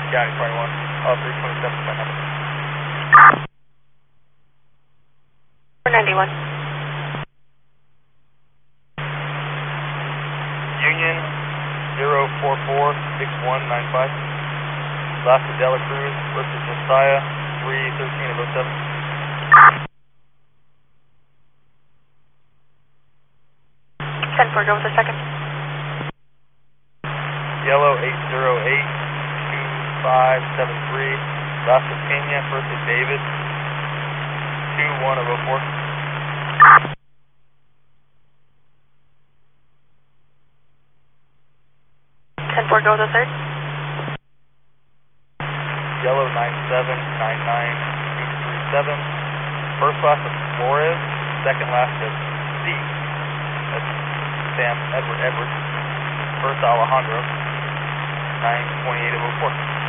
County 21, 327 by number. 491. Union 0446195. Lasta Dela Cruz versus Messiah 313 of 07. Go with the second. Yellow 8082573. Lasta Pena versus David 21 of 04. 10-4, go with the third. Yellow 9799237. First last of Flores, second last of C. That's Sam Edward. First Alejandro, 928 of 04.